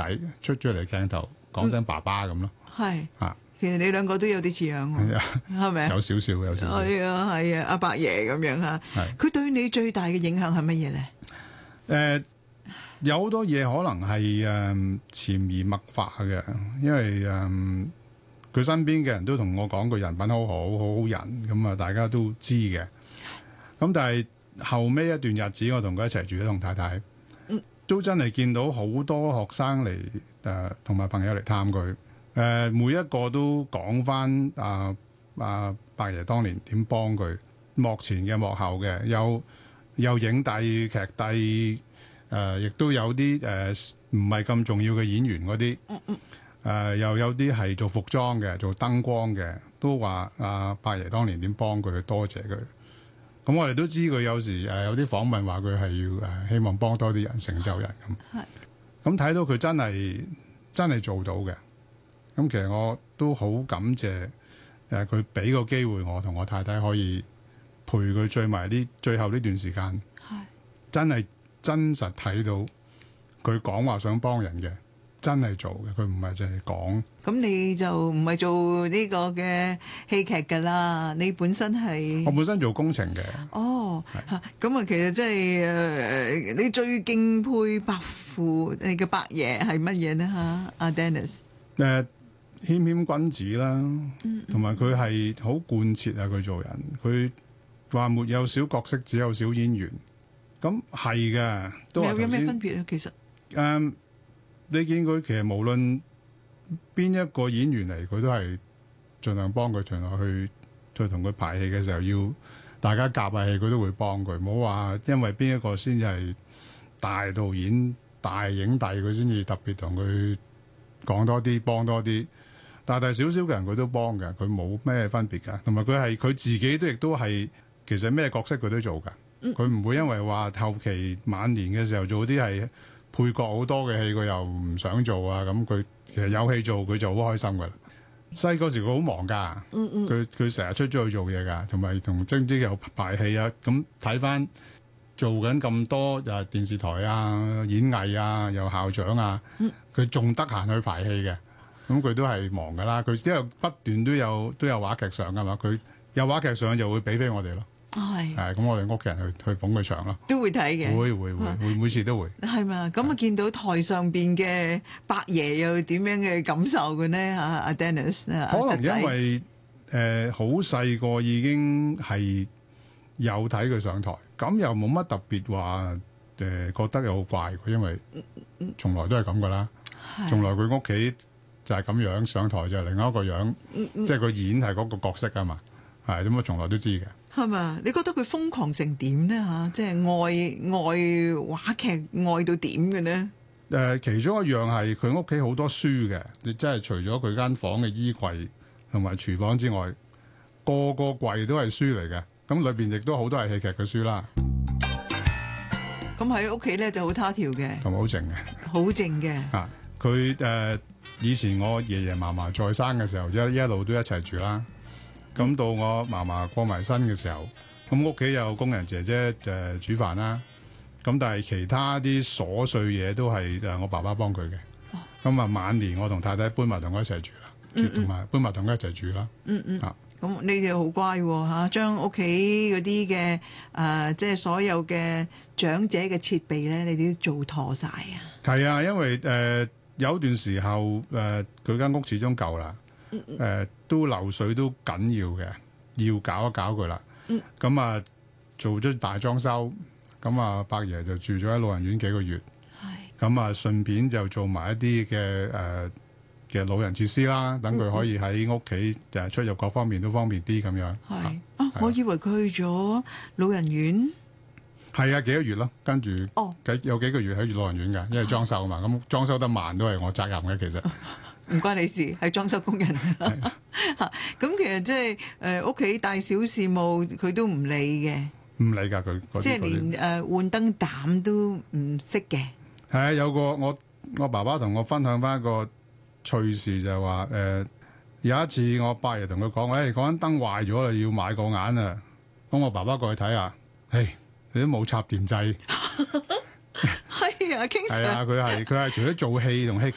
仔出咗嚟鏡頭講聲爸爸咁咯。 係啊， 其實你兩個都有啲似樣喎， 係啊， 係咪啊？ 有少少。 係啊係啊，阿伯爺咁樣嚇。佢對你最大嘅影響係乜嘢咧？ 有好多嘢可能係潛移默化嘅，因為佢身邊嘅人都同我講佢人品好好人，咁啊大家都知嘅。咁但係後尾一段日子，我同佢一齊住，同太太，都真係見到好多學生嚟同埋朋友嚟探佢。每一個都講翻伯爺當年點幫佢，幕前嘅幕後嘅，有影帝劇帝。亦都有啲唔係咁重要嘅演員嗰啲，又有啲係做服裝嘅、做燈光嘅，都話伯爺當年點幫佢，多謝佢。咁我哋都知佢有時有啲訪問話佢係要希望幫多啲人、成就人咁。咁睇到佢真係做到嘅。咁其實我都好感謝佢俾個機會我同我太太可以陪佢最埋最後呢段時間，真係。真實睇到佢講話想幫人嘅，真係做嘅，佢唔係淨係講。 咁你就唔係做呢個嘅戲劇㗎啦，你本身係我本身做工程嘅。 哦，咁啊，其實即係你最敬佩伯父，你嘅伯爺係乜嘢呢？嚇，阿 Dennis 謙謙君子啦，同埋佢係好貫徹啊！佢做人，佢話沒有小角色，只有小演員。咁係嘅，都話頭先有咩分別咧？其實你見佢其實無論邊一個演員嚟，佢都係盡量幫佢，盡量去再同佢排戲嘅時候，要大家夾下戲，佢都會幫佢。唔好話因為邊一個先至係大導演、大影帝，佢先至特別同佢講多啲、幫多啲。大大小小嘅人佢都幫嘅，佢冇咩分別㗎。同埋佢自己亦都係其實咩角色佢都做㗎。佢唔會因為話後期晚年嘅時候做啲係配角好多嘅戲，佢又唔想做啊。咁佢其實有戲做，佢就好開心噶啦。細個時佢好忙㗎，佢成日出咗去做嘢㗎，同埋同精啲有排戲啊。咁睇翻做緊咁多電視台啊、演藝啊、又校長啊，佢仲得閒去排戲嘅。咁佢都係忙㗎啦。佢因為不斷都有話劇上㗎嘛，佢有話劇上就會俾我哋咯。係咁，我哋屋企人去捧佢場咯，都會睇嘅，會每次都會係嘛。咁啊，見到台上邊嘅伯爺又點樣嘅感受嘅呢？嚇，阿 Dennis 可能因為好細個已經係有睇佢上台，咁又冇乜特別話覺得又好怪，因為從來都係咁噶啦，從來佢屋企就係咁樣，上台就係另一個樣，即係佢演係嗰個角色啊嘛，係咁啊，從來都知嘅。係嘛？你覺得佢瘋狂成點呢？嚇，即係愛話劇愛到點嘅呢？ 其中一樣係佢屋企好多書嘅，你真係除咗佢間房嘅衣櫃同埋廚房之外，個櫃都係書嚟嘅。咁裏邊亦都好多係戲劇嘅書啦。 咁喺屋企咧就好他條嘅， 同埋好靜嘅， 好靜嘅。 啊，佢以前我爺爺嫲嫲在生嘅時候，一路都一齊住啦。咁到我嫲嫲過埋身嘅時候，咁屋企有工人姐姐煮飯啦。咁但係其他啲瑣碎嘢都係我爸爸幫佢嘅。咁晚年我同太太搬埋同佢一齊住啦，同埋搬埋同佢一齊住啦。 咁你哋好乖喎嚇，將屋企嗰啲嘅即係所有嘅長者嘅設備咧，你哋都做妥晒啊。係啊，因為有段時候佢間屋始終舊啦。都漏水都緊要嘅，要搞一搞佢啦。咁做咗大裝修，咁伯爺就住咗喺老人院幾個月。咁順便就做埋一啲嘅老人設施啦，等佢可以喺屋企出入各方面都方便啲咁樣。 我以為佢去咗老人院。 係啊，幾個月咯，跟住有幾個月喺住老人院㗎，因為裝修啊嘛。咁裝修得慢都係我責任嘅，其實。 唔關你事，係裝修工人。咁其實即係屋企大小事務佢都唔理嘅， 唔理㗎佢。 即係連換燈膽都唔識嘅。係啊， 有個我爸爸同我分享翻一個趣事，就係話有一次我伯爺同佢講，嗰盞燈壞咗啦，要買個眼啊。咁我爸爸過去睇下，佢都冇插電掣。 係啊，King Sir。 係啊，佢係除咗做戲同戲劇